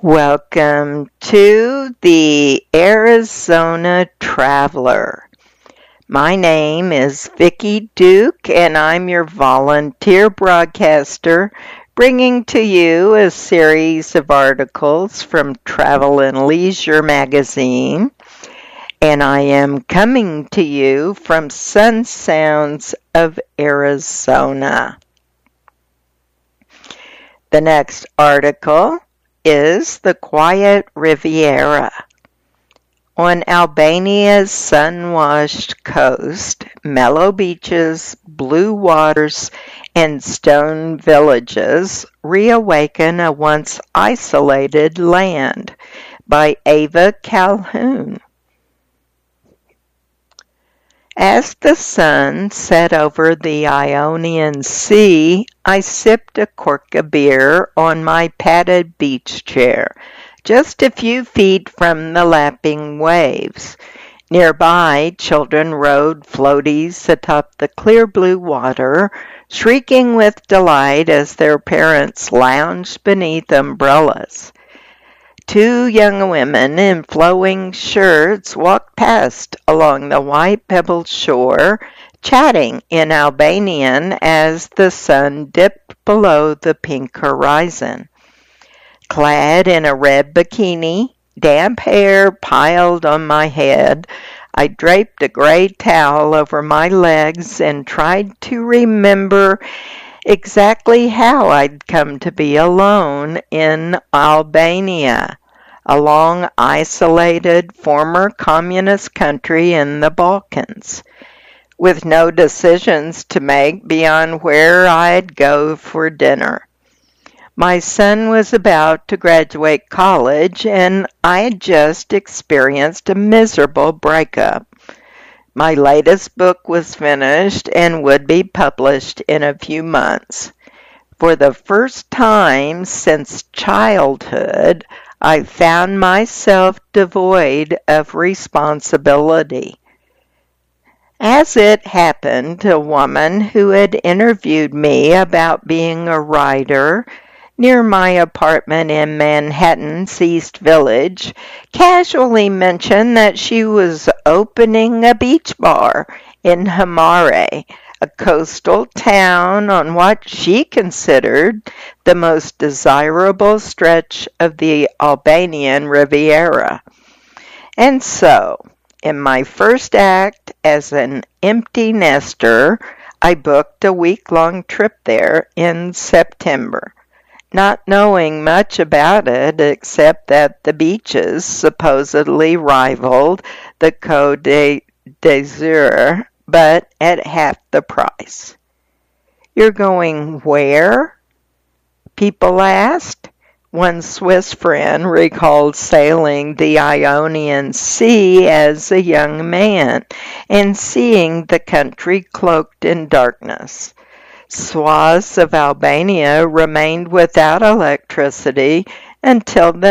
Welcome to the Arizona Traveler. My name is Vicki Duke, and I'm your volunteer broadcaster, bringing to you a series of articles from Travel and Leisure magazine. And I am coming to you from Sun Sounds of Arizona. The next article is the Quiet Riviera. On Albania's sun-washed coast, mellow beaches, blue waters, and stone villages reawaken a once isolated land by Ava Calhoun. As the sun set over the Ionian Sea, I sipped a cork of beer on my padded beach chair, just a few feet from the lapping waves. Nearby, children rode floaties atop the clear blue water, shrieking with delight as their parents lounged beneath umbrellas. Two young women in flowing shirts walked past along the white pebbled shore, chatting in Albanian as the sun dipped below the pink horizon. Clad in a red bikini, damp hair piled on my head, I draped a gray towel over my legs and tried to remember exactly how I'd come to be alone in Albania, a long isolated former communist country in the Balkans, with no decisions to make beyond where I'd go for dinner. My son was about to graduate college, and I had just experienced a miserable breakup. My latest book was finished and would be published in a few months. For the first time since childhood, I found myself devoid of responsibility. As it happened, a woman who had interviewed me about being a writer near my apartment in Manhattan's East Village casually mentioned that she was opening a beach bar in Hamare, a coastal town on what she considered the most desirable stretch of the Albanian Riviera. And so, in my first act as an empty nester, I booked a week-long trip there in September, not knowing much about it except that the beaches supposedly rivaled the Côte d'Azur, but at half the price. "You're going where?" people asked. One Swiss friend recalled sailing the Ionian Sea as a young man and seeing the country cloaked in darkness. Swaths of Albania remained without electricity until the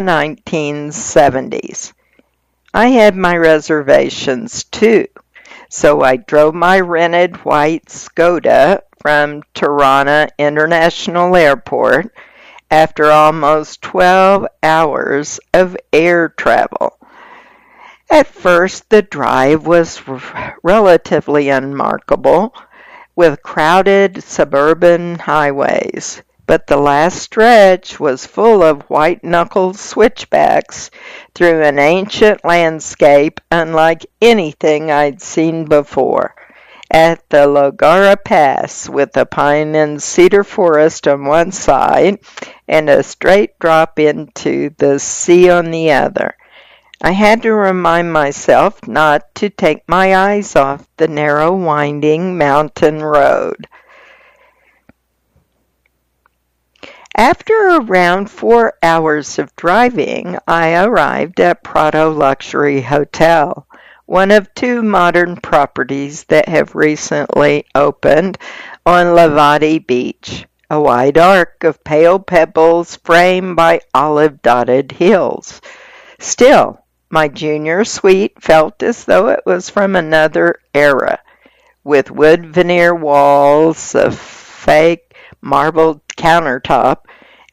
1970s. I had my reservations too, so I drove my rented white Skoda from Tirana International Airport after almost 12 hours of air travel. At first, the drive was relatively unremarkable, with crowded suburban highways, but the last stretch was full of white-knuckled switchbacks through an ancient landscape unlike anything I'd seen before. At the Logara Pass, with a pine and cedar forest on one side and a straight drop into the sea on the other, I had to remind myself not to take my eyes off the narrow, winding mountain road. After around 4 hours of driving, I arrived at Prado Luxury Hotel, one of two modern properties that have recently opened on Lavati Beach, a wide arc of pale pebbles framed by olive-dotted hills. Still, my junior suite felt as though it was from another era, with wood veneer walls, a fake marbled countertop,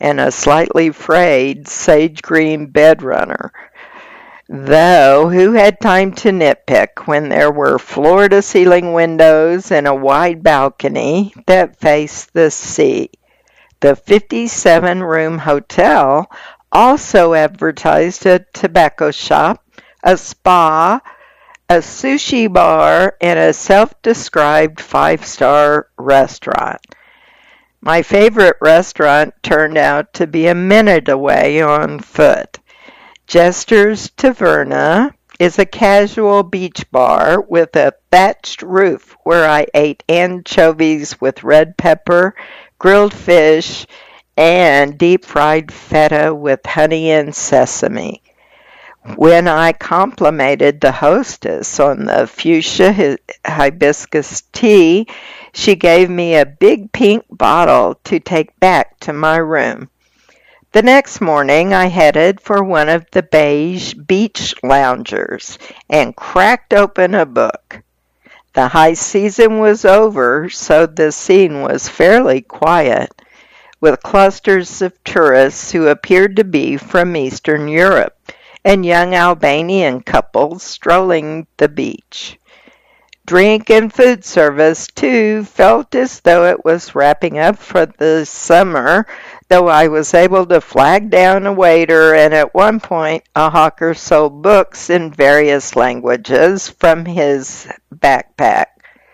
and a slightly frayed sage green bed runner. Though who had time to nitpick when there were floor-to-ceiling windows and a wide balcony that faced the sea? The 57-room hotel also advertised a tobacco shop, a spa, a sushi bar, and a self-described five-star restaurant. My favorite restaurant turned out to be a minute away on foot. Jester's Taverna is a casual beach bar with a thatched roof where I ate anchovies with red pepper, grilled fish, and deep-fried feta with honey and sesame. When I complimented the hostess on the fuchsia hibiscus tea, she gave me a big pink bottle to take back to my room. The next morning, I headed for one of the beige beach loungers and cracked open a book. The high season was over, so the scene was fairly quiet, with clusters of tourists who appeared to be from Eastern Europe and young Albanian couples strolling the beach. Drink and food service, too, felt as though it was wrapping up for the summer, though I was able to flag down a waiter, and at one point a hawker sold books in various languages from his backpack.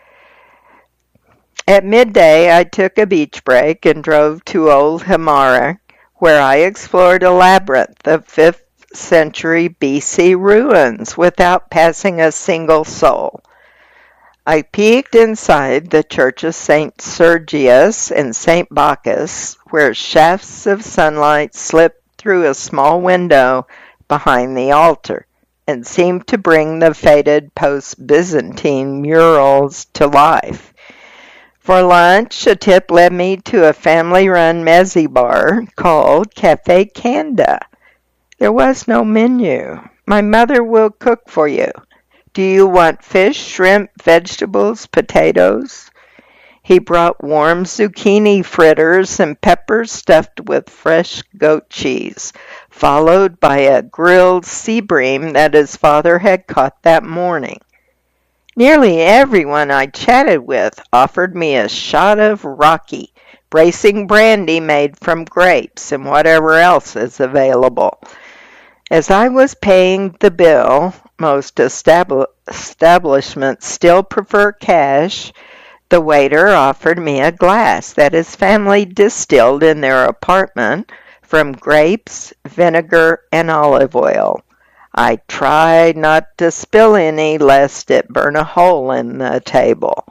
At midday, I took a beach break and drove to Old Himara, where I explored a labyrinth of 5th century BC ruins without passing a single soul. I peeked inside the Church of St. Sergius and St. Bacchus, where shafts of sunlight slipped through a small window behind the altar and seemed to bring the faded post-Byzantine murals to life. For lunch, a tip led me to a family-run mezzi bar called Cafe Canda. There was no menu. My mother will cook for you. Do you want fish, shrimp, vegetables, potatoes? He brought warm zucchini fritters and peppers stuffed with fresh goat cheese, followed by a grilled sea bream that his father had caught that morning. Nearly everyone I chatted with offered me a shot of Rocky, bracing brandy made from grapes and whatever else is available. As I was paying the bill, most establishments still prefer cash, the waiter offered me a glass that his family distilled in their apartment from grapes, vinegar, and olive oil. I tried not to spill any lest it burn a hole in the table.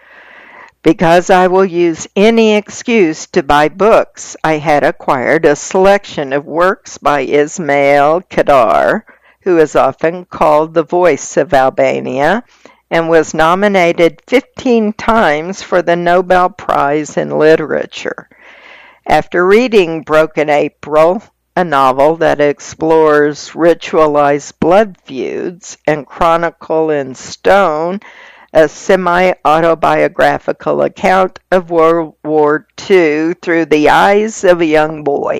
Because I will use any excuse to buy books, I had acquired a selection of works by Ismail Kadar, who is often called the voice of Albania, and was nominated 15 times for the Nobel Prize in Literature. After reading Broken April, a novel that explores ritualized blood feuds, and Chronicle in Stone, a semi-autobiographical account of World War II through the eyes of a young boy,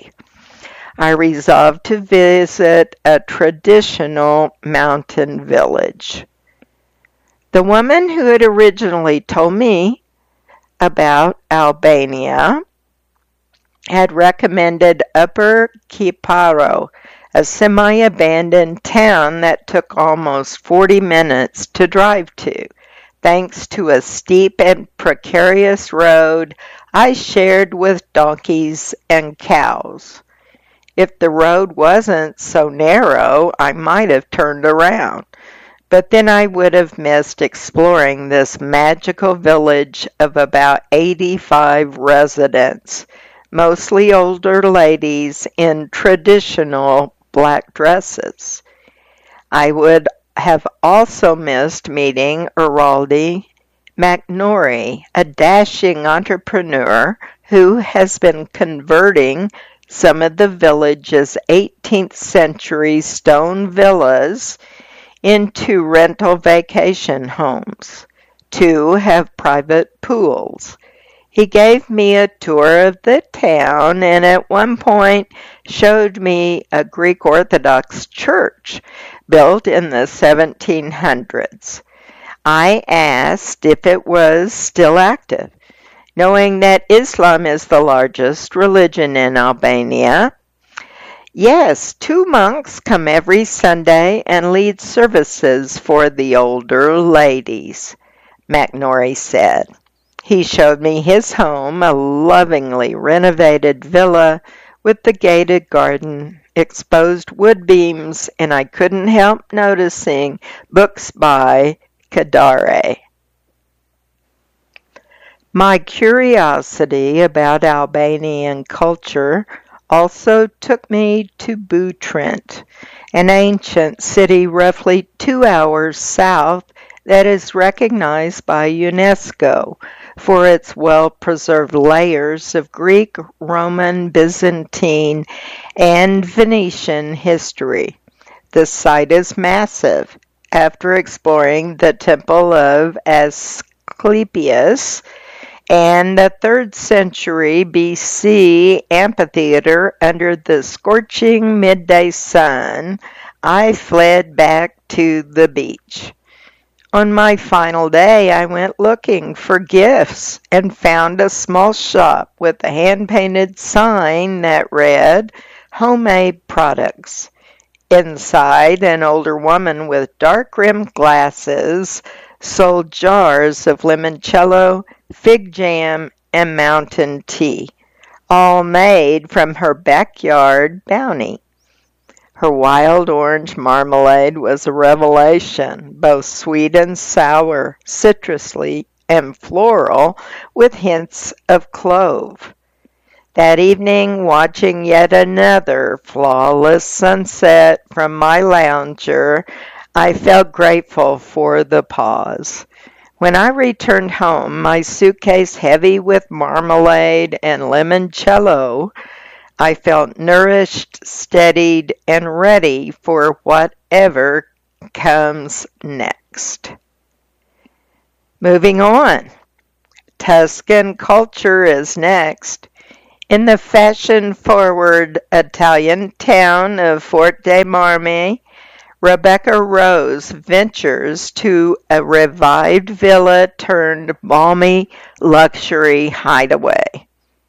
I resolved to visit a traditional mountain village. The woman who had originally told me about Albania had recommended Upper Kiparo, a semi-abandoned town that took almost 40 minutes to drive to. Thanks to a steep and precarious road I shared with donkeys and cows. If the road wasn't so narrow, I might have turned around, but then I would have missed exploring this magical village of about 85 residents, mostly older ladies in traditional black dresses. I would have also missed meeting Eraldi McNorrie, a dashing entrepreneur who has been converting some of the village's 18th century stone villas into rental vacation homes. Two have private pools. He gave me a tour of the town and at one point showed me a Greek Orthodox church built in the 1700s. I asked if it was still active. Knowing that Islam is the largest religion in Albania, yes, 2 monks come every Sunday and lead services for the older ladies, McNorrie said. He showed me his home, a lovingly renovated villa with the gated garden, exposed wood beams, and I couldn't help noticing books by Kadare. My curiosity about Albanian culture also took me to Butrint, an ancient city roughly 2 hours south that is recognized by UNESCO for its well-preserved layers of Greek, Roman, Byzantine, and Venetian history. The site is massive. After exploring the Temple of Asclepius and the 3rd century BC amphitheater under the scorching midday sun, I fled back to the beach. On my final day, I went looking for gifts and found a small shop with a hand-painted sign that read, "Homemade Products." Inside, an older woman with dark-rimmed glasses sold jars of limoncello, fig jam, and mountain tea, all made from her backyard bounty. Her wild orange marmalade was a revelation, both sweet and sour, citrusy and floral, with hints of clove. That evening, watching yet another flawless sunset from my lounger, I felt grateful for the pause. When I returned home, my suitcase heavy with marmalade and limoncello, I felt nourished, steadied, and ready for whatever comes next. Moving on. Tuscan culture is next. In the fashion-forward Italian town of Fort dei Marmi, Rebecca Rose ventures to a revived villa turned balmy luxury hideaway.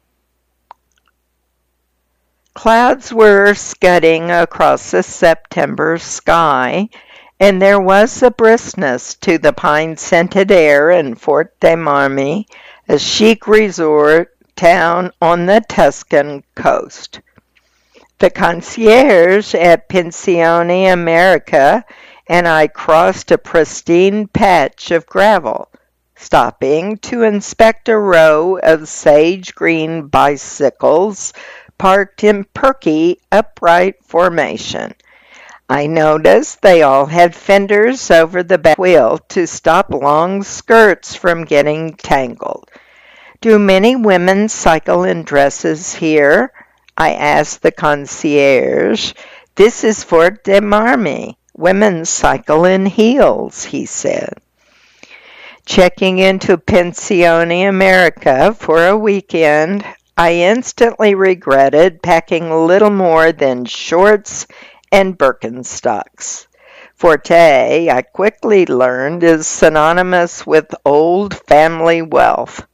Clouds were scudding across the September sky, and there was a briskness to the pine-scented air in Fort dei Marmi, a chic resort town on the Tuscan coast. The concierge at Pensione America and I crossed a pristine patch of gravel, stopping to inspect a row of sage-green bicycles parked in perky, upright formation. I noticed they all had fenders over the back wheel to stop long skirts from getting tangled. Do many women cycle in dresses here? I asked the concierge. This is Fort dei Marmi. Women cycle in heels, he said. Checking into Pensione America for a weekend, I instantly regretted packing little more than shorts and Birkenstocks. Forte, I quickly learned, is synonymous with old family wealth.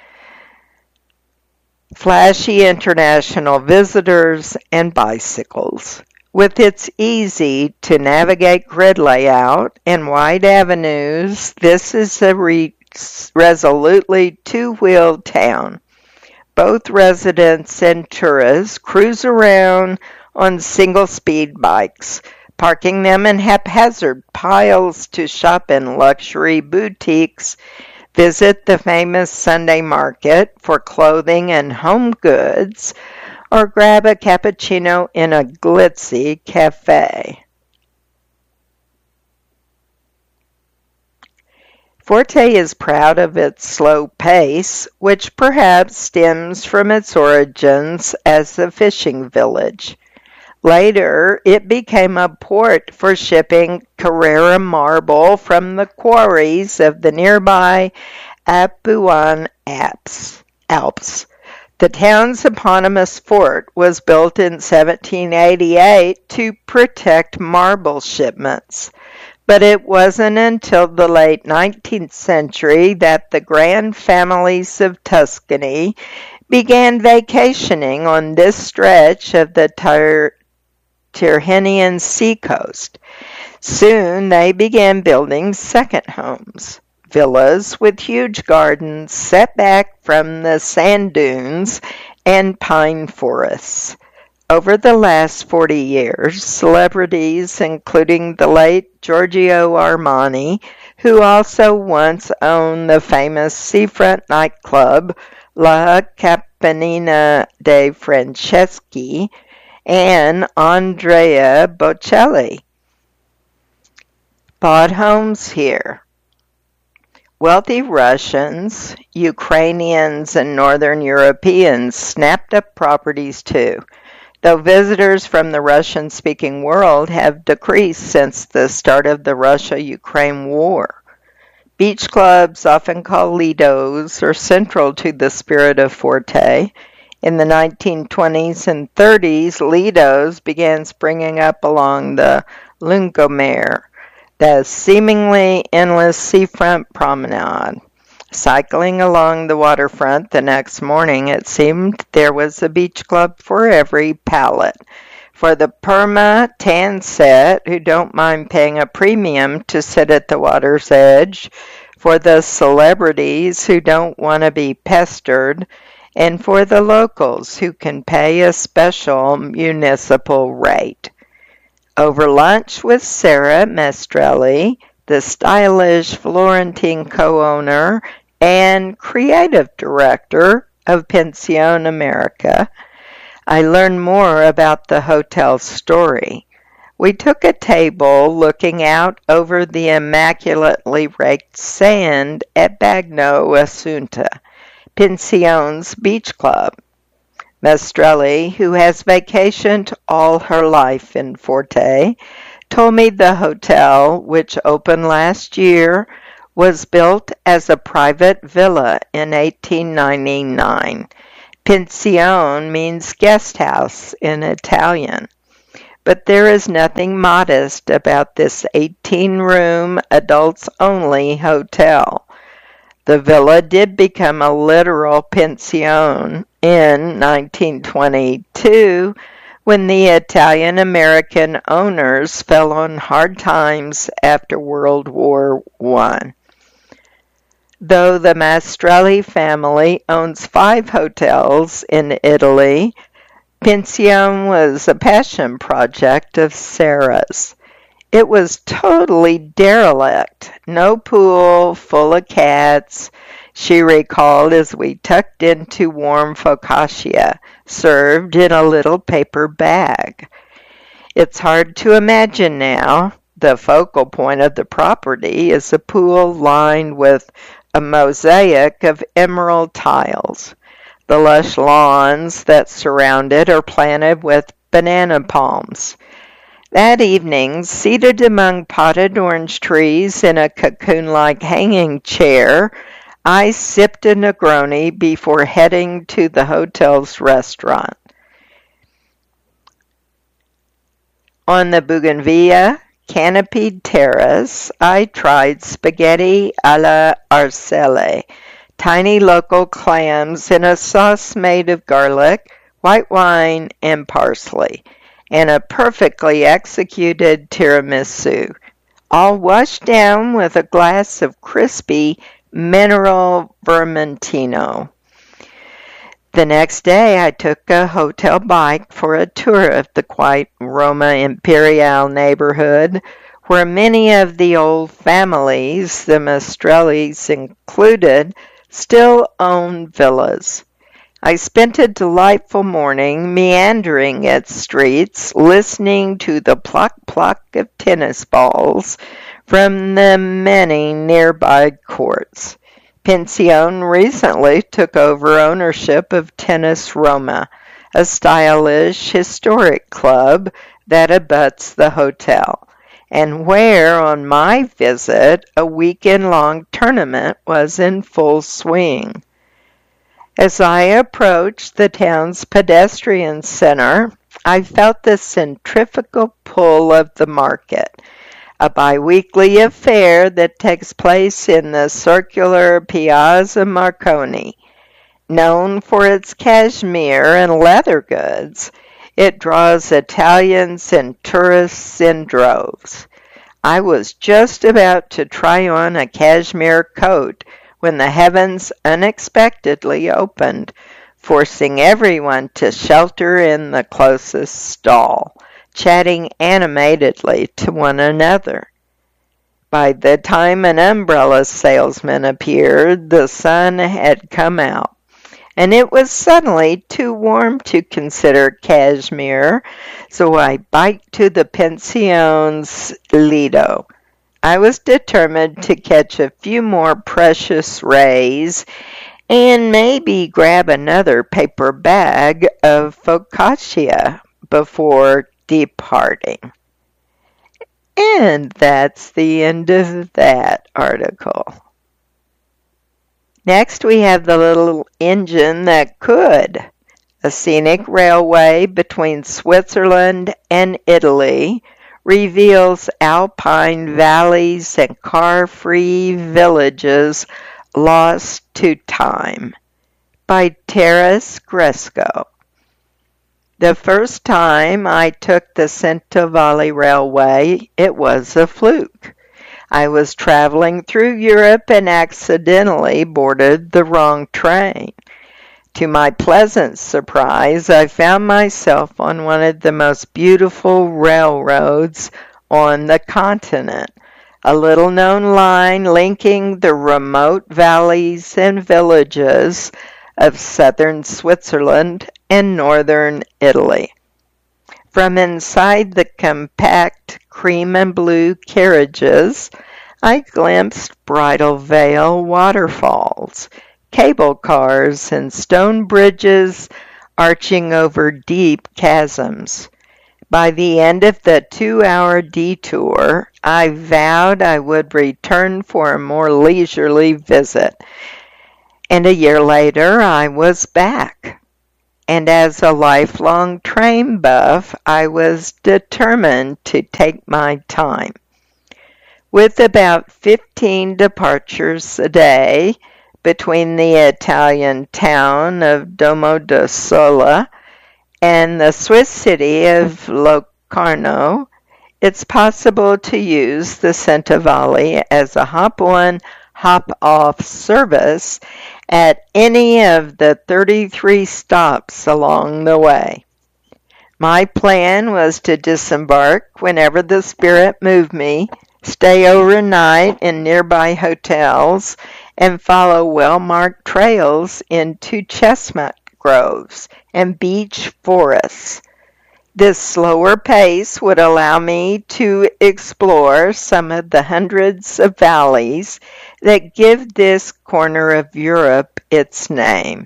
Flashy international visitors and bicycles. With its easy-to-navigate grid layout and wide avenues, this is a resolutely two-wheeled town. Both residents and tourists cruise around on single-speed bikes, parking them in haphazard piles to shop in luxury boutiques, visit the famous Sunday market for clothing and home goods, or grab a cappuccino in a glitzy cafe. Forte is proud of its slow pace, which perhaps stems from its origins as a fishing village. Later, it became a port for shipping Carrara marble from the quarries of the nearby Apuan Apps. Alps. The town's eponymous fort was built in 1788 to protect marble shipments. But it wasn't until the late 19th century that the grand families of Tuscany began vacationing on this stretch of the Tyrrhenian seacoast. Soon they began building second homes, villas with huge gardens set back from the sand dunes and pine forests. Over the last 40 years, celebrities, including the late Giorgio Armani, who also once owned the famous seafront nightclub La Campanina dei Franceschi, and Andrea Bocelli, bought homes here. Wealthy Russians, Ukrainians, and Northern Europeans snapped up properties too, though visitors from the Russian-speaking world have decreased since the start of the Russia-Ukraine war. Beach clubs, often called Lidos, are central to the spirit of Forte. In the 1920s and 30s, Lidos began springing up along the Lungomare, the seemingly endless seafront promenade. Cycling along the waterfront the next morning, it seemed there was a beach club for every palate. For the perma tan set who don't mind paying a premium to sit at the water's edge, for the celebrities who don't want to be pestered, and for the locals who can pay a special municipal rate. Over lunch with Sarah Mestrelli, the stylish Florentine co-owner and creative director of Pension America, I learned more about the hotel's story. We took a table looking out over the immaculately raked sand at Bagno Assunta, Pension's beach club. Mestrelli, who has vacationed all her life in Forte, told me the hotel, which opened last year, was built as a private villa in 1899. Pension means guest house in Italian. But there is nothing modest about this 18-room, adults-only hotel. The villa did become a literal pension in 1922 when the Italian-American owners fell on hard times after World War I. Though the Mestrelli family owns 5 hotels in Italy, Pension was a passion project of Sarah's. It was totally derelict, no pool, full of cats, she recalled as we tucked into warm focaccia, served in a little paper bag. It's hard to imagine now. The focal point of the property is a pool lined with a mosaic of emerald tiles. The lush lawns that surround it are planted with banana palms. That evening, seated among potted orange trees in a cocoon-like hanging chair, I sipped a Negroni before heading to the hotel's restaurant. On the Bougainvillea canopied terrace, I tried spaghetti alla arcelle, tiny local clams in a sauce made of garlic, white wine, and parsley, and a perfectly executed tiramisu, all washed down with a glass of crispy mineral vermentino. The next day I took a hotel bike for a tour of the quiet Roma Imperiale neighborhood, where many of the old families, the Mestrellis included, still own villas. I spent a delightful morning meandering its streets, listening to the pluck-pluck of tennis balls from the many nearby courts. Pension recently took over ownership of Tennis Roma, a stylish, historic club that abuts the hotel, and where, on my visit, a weekend-long tournament was in full swing. As I approached the town's pedestrian center, I felt the centrifugal pull of the market, a biweekly affair that takes place in the circular Piazza Marconi. Known for its cashmere and leather goods, it draws Italians and tourists in droves. I was just about to try on a cashmere coat when the heavens unexpectedly opened, forcing everyone to shelter in the closest stall, chatting animatedly to one another. By the time an umbrella salesman appeared, the sun had come out, and it was suddenly too warm to consider cashmere, so I biked to the Pension's Lido. I was determined to catch a few more precious rays and maybe grab another paper bag of focaccia before departing. And that's the end of that article. Next, we have the little engine that could. A scenic railway between Switzerland and Italy reveals alpine valleys and car-free villages lost to time, by Taras Gresco. The first time I took the Cento Railway, it was a fluke. I was traveling through Europe and accidentally boarded the wrong train. To my pleasant surprise, I found myself on one of the most beautiful railroads on the continent, a little-known line linking the remote valleys and villages of southern Switzerland and northern Italy. From inside the compact cream and blue carriages, I glimpsed Bridal Veil waterfalls, cable cars, and stone bridges arching over deep chasms. By the end of the 2-hour detour, I vowed I would return for a more leisurely visit. And a year later, I was back. And as a lifelong train buff, I was determined to take my time. With about 15 departures a day between the Italian town of Domodossola and the Swiss city of Locarno, it's possible to use the Centovalli as a hop-on, hop-off service at any of the 33 stops along the way. My plan was to disembark whenever the spirit moved me, stay overnight in nearby hotels, and follow well-marked trails into chestnut groves and beech forests. This slower pace would allow me to explore some of the hundreds of valleys that give this corner of Europe its name.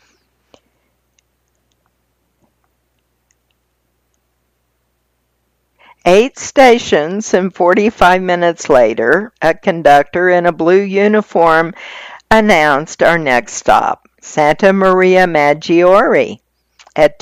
Eight stations and 45 minutes later, a conductor in a blue uniform announced our next stop, Santa Maria Maggiore. At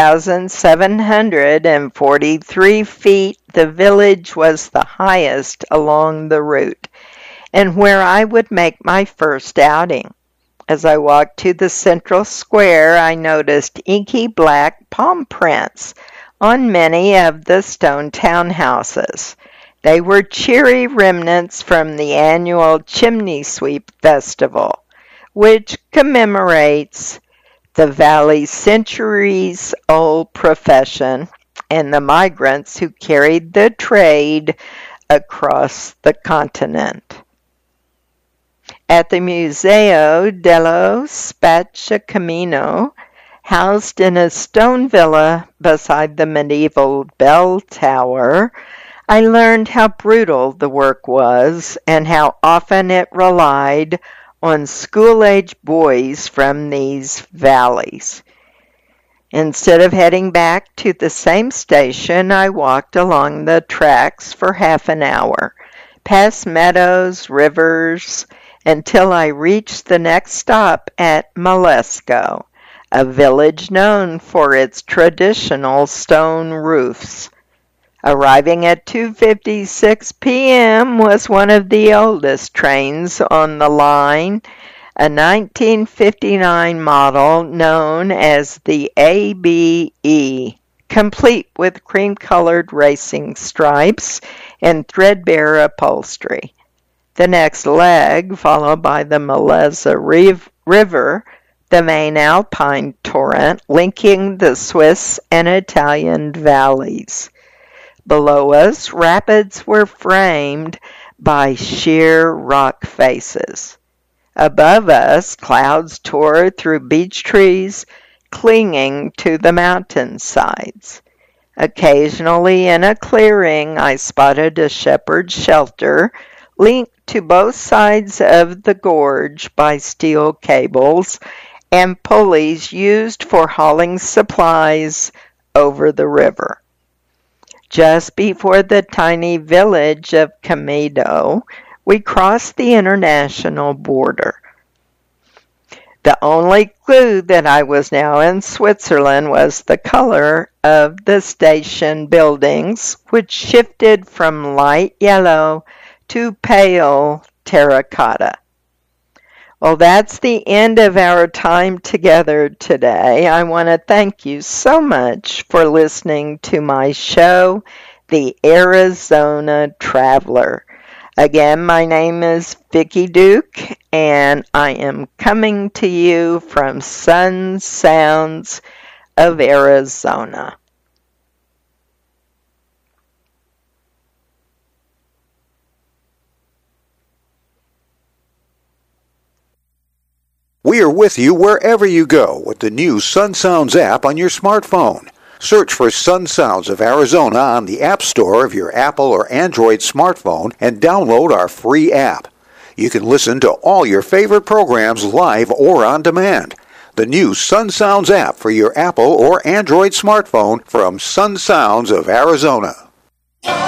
2,743 feet, the village was the highest along the route, and where I would make my first outing. As I walked to the central square, I noticed inky black palm prints on many of the stone townhouses. They were cheery remnants from the annual Chimney Sweep Festival, which commemorates the valley's centuries-old profession and the migrants who carried the trade across the continent. At the Museo dello Spazzacamino, housed in a stone villa beside the medieval bell tower, I learned how brutal the work was and how often it relied on school-age boys from these valleys. Instead of heading back to the same station, I walked along the tracks for half an hour, past meadows, rivers, until I reached the next stop at Malesko, a village known for its traditional stone roofs. Arriving at 2:56 p.m. was one of the oldest trains on the line, a 1959 model known as the ABE, complete with cream-colored racing stripes and threadbare upholstery. The next leg, followed by the Milezza River, the main alpine torrent linking the Swiss and Italian valleys. Below us, rapids were framed by sheer rock faces. Above us, clouds tore through beech trees, clinging to the mountain sides. Occasionally, in a clearing, I spotted a shepherd's shelter linked to both sides of the gorge by steel cables and pulleys used for hauling supplies over the river. Just before the tiny village of Camedo, we crossed the international border. The only clue that I was now in Switzerland was the color of the station buildings, which shifted from light yellow to pale terracotta. Well, that's the end of our time together today. I want to thank you so much for listening to my show, The Arizona Traveler. Again, my name is Vicki Duke, and I am coming to you from Sun Sounds of Arizona. We are with you wherever you go with the new Sun Sounds app on your smartphone. Search for Sun Sounds of Arizona on the App Store of your Apple or Android smartphone and download our free app. You can listen to all your favorite programs live or on demand. The new Sun Sounds app for your Apple or Android smartphone from Sun Sounds of Arizona.